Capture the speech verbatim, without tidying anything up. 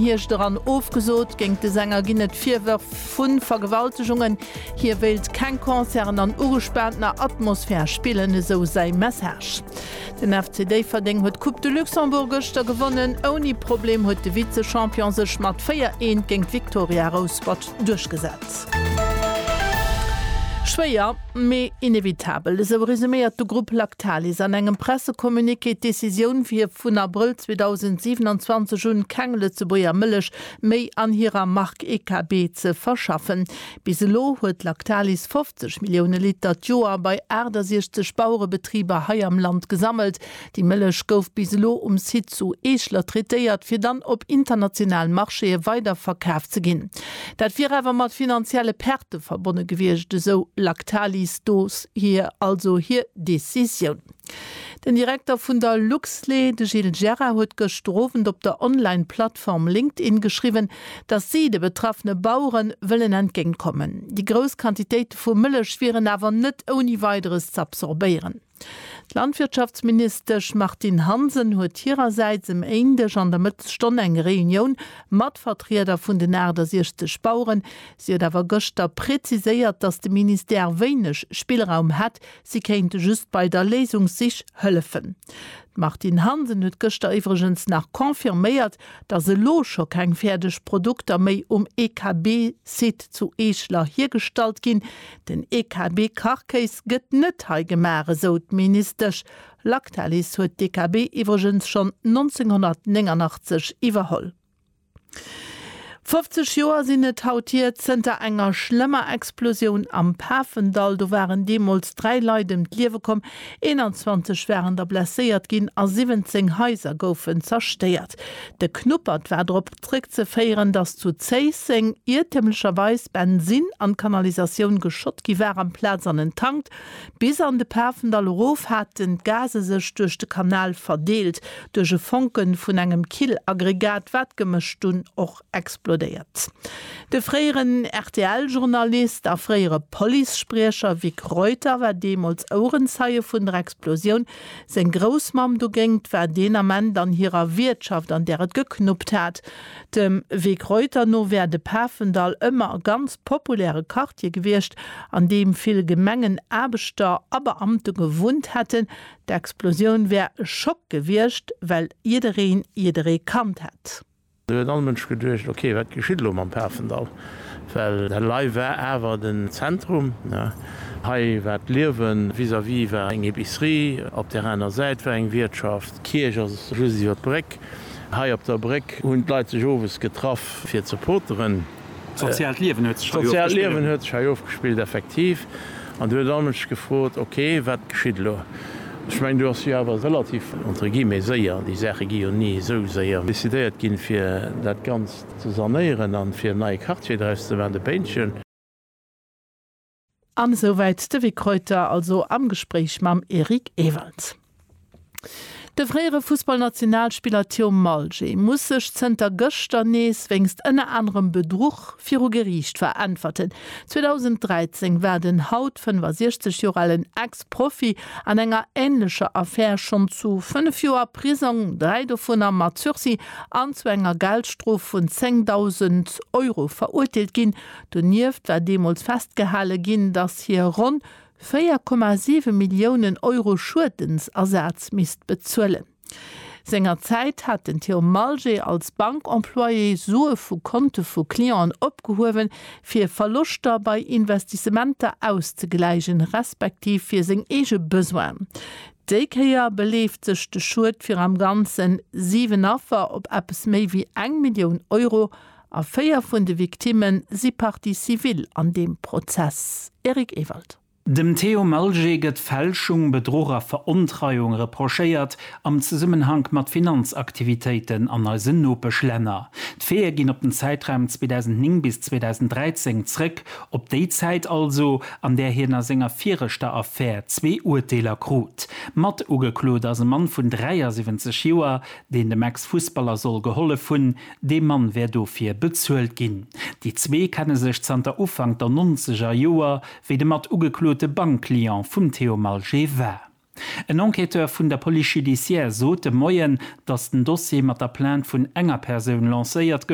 hier daran aufgesot, ging de Sänger ginnet vierwürf vun Vergewaltigungen. Hier wählt kein Konzern an ugesperrter Atmosphäre spielen, so sei Message. Den F C D-Verding huet Coupe de Luxemburgster gewonnen, ohne Problem huet de Vize-Champion sech mat vier eins gegen Victoria Rosport durchgesetzt. Schwéier méi inevitabel. So resümiert de Gruppe Lactalis an engem Pressekommuniké Decision fir vun April zweitausendsiebenundzwanzig hun Kengele ze Boier Mëllech méi an hireer Mark E K B ze verschaffen. Biselo huet Lactalis fünfzig Millionen Liter Joa bei erdersiechte Baurebetrieber hai am Land gesammelt. Die Mëllech gouf biselo um Sid zu Eechler treiert, fir dann op internationalen Marchee weiterverkaaf ze ginn. Dat fir awer mat finanzielle Perte verbonne gewirchte so Lactalis dos hier also hier Decision. Den Direktor vun der Luxley, de Gilles Gerra, huet gestrofen op der Online-Plattform LinkedIn geschrieben, dass sie de betroffene Bauern willen entgegenkommen. Die Großquantität vu Müllech wären aber net ohne weiteres zu absorbieren. Landwirtschaftsminister Martin Hansen huet ihrerseits im Ende an der Mittelstunde eng Reunion mat Vertreter vun den erdersiechte Bauern. Sie hat aber gestern präzisiert, dass de Minister wenig Spielraum hat, sie könnte just bei der Lesung sich helfen. Martin Hansen hat gestern übrigens nach konfirmiert, dass se lo schon kein fertig Produkte mehr um E K B-Sit zu Eechler hergestellt gin. Den E K B-Karcase geht nicht heimgemare, so die Minister. Lactalis hat D K B übrigens schon neunzehnhundertneunundachtzig überholt. fünfzig Jahre sind et hautiert hinter enger schlimmer Explosion am Pafendal. Da waren demals drei Leute im Leben gekommen, einundzwanzig waren da blessiert gin, a siebzehn Häuser goufen zerstört. De Knuppert war darauf trick zu feiern, dass zu Zeissing irrtümlicherweise Benzin an Kanalisation geschott gewär am Platz an den Tank. Bis an de Pafendal Hof hat den Gase sich durch den Kanal verdeelt, durch de Funken von einem Killaggregat wat gemischt und auch explodiert. De freieren R T L-Journalist a freiere Polizeisprecher wie Reuter war demals Ohrenzeie vun der Explosion. Sein Großmam du gengt war den Mann an ihrer Wirtschaft an der het geknuppt hat. Dem Weg Reuter no wär de Pafendal immer ganz populäre Quartier gewircht, an dem viel Gemengen Abester aber Amte gewohnt hatten. Der Explosion wär Schock gewircht, weil jederin jedere kannt hat. Dann Mensch gedurcht, okay, wat geschieht lo am Pafendal? Weil der Lei war awer den Zentrum, ja. Hai wat Liwen vis-à-vis war eng Epicerie, op der einer Seite war eng Wirtschaft, Kirche wat Breck. Hai op der Breck hun Leiite Joves getroff fir ze Poteren. Sozialliewen huet aufgespielt effektiv. An du dann Mensch gefrot, okay, wat geschieht lo? Ich mein, du hast ja aber relativ unter Gime séier, die Sache gi nie so séier. Desideiert ginn fir dat ganz zu sanieren an fir neii Kartwiedreiste waren de Bändchen. An soweit de Wickreuter also am Gespräch mam Erik Ewald. De frére Fußballnationalspieler Theo Malje muss sech zenter Göster nees wéngst ënne anderem Bedruch fir o Gericht verantworten. zweitausenddreizehn werden haut fünfundsechzig Jorellen Ex-Profi an enger ähnlicher Affäre schon zu fünf Joer Prison, drei davon am Mazursi, an zu enger Geldstrof von zehntausend Euro verurteilt gin. Donieft war demals festgehalle gin, dass hier rund vier Komma sieben Millionen Euro Schuldensersatz misst bezzuelen. Senger Zeit hat den Theo Malje als Bankemployé Sue vu Konte vu Klienten opgehoben, fir Verluster bei Investissementer auszugleichen, respektiv fir seg ege Besoin. Dekeier beleeft sech de Schuld fir am ganzen sieben Affer op appes méi wie eng Million Euro, a vier vun de Viktimen si Partie zivil an dem Prozess. Erik Ewald. Dem Theo Malje gëtt Fälschung, Bedroher, Veruntreiung reprochéiert am Zusammenhang mat Finanzaktivitäten an der Sinnopelänner. D'Fee ginn op den Zeitraum zweitausendneun bis zweitausenddreizehn zréck, op déi Zeit also, an der hinner senger vierter Affaire zwei Urteiler krut. Mat ugeklot as e Mann vun dreiundsiebzig Joer, den de Max Fußballer soll geholle vun, de Mann wär dofir bezuelt ginn. Die zwee kenne sech zanter Ufang der neunziger Joer, wie de mat ugeklot de Bankklient vum Theo Malje war. Ein Enquêteur vun der Police Judiciaire sote moien, dats den Dossier mat der Plan vun enger Persoun lacéiert